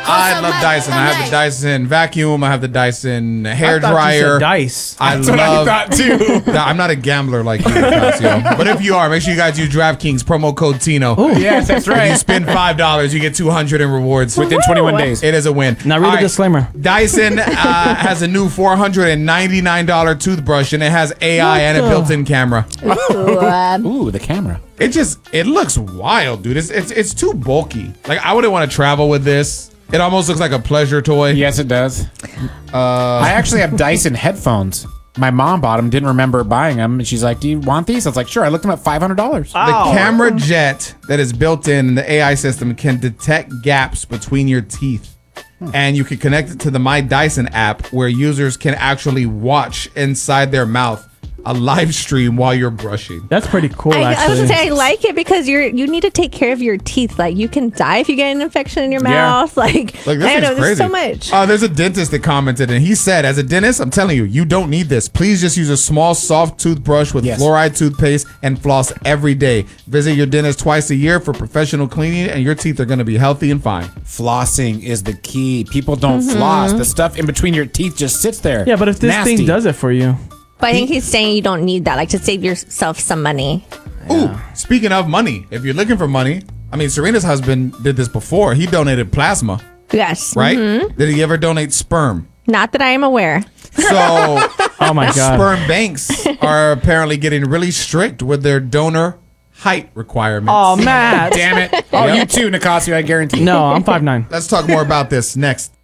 I love Dyson. I have the Dyson vacuum. I have the Dyson hair I thought you dryer. said dice. That's what I thought too. I'm not a gambler like you, Casio. But if you are, make sure you guys use DraftKings promo code Tino. Yes, that's If you right. spend $5, you get $200 in rewards. Within 21 days. It is a win. Now read All the right. disclaimer. Dyson has a new $499 toothbrush, and it has AI and a built-in camera. Ooh, the camera. It looks wild, dude. It's too bulky. Like, I wouldn't want to travel with this. It almost looks like a pleasure toy. Yes, it does. I actually have Dyson headphones. My mom bought them, didn't remember buying them, and she's like, "Do you want these?" I was like, "Sure." I looked them up, $500. The camera jet that is built in the AI system can detect gaps between your teeth. And you can connect it to the My Dyson app where users can actually watch inside their mouth a live stream while you're brushing. That's pretty cool, I was actually. gonna say I like it because you need to take care of your teeth. Like you can die if you get an infection in your Yeah. mouth. Like Like, this I don't is know, crazy. there's so much. There's a dentist that commented, and he said, as a dentist, I'm telling you, you don't need this. Please just use a small, soft toothbrush with Yes. fluoride toothpaste and floss every day. Visit your dentist twice a year for professional cleaning, and your teeth are going to be healthy and fine. Flossing is the key. People don't floss. The stuff in between your teeth just sits there. Yeah, but if this Nasty. thing does it for you. But I think he's saying you don't need that, like to save yourself some money. Ooh, speaking of money, if you're looking for money, I mean, Serena's husband did this before. He donated plasma, Yes. right? Did he ever donate sperm? Not that I am aware. So Oh my god. sperm banks are apparently getting really strict with their donor height requirements. Oh, Matt. Damn it. Oh, you too, Nicasio, I guarantee. No, I'm 5'9". Let's talk more about this next.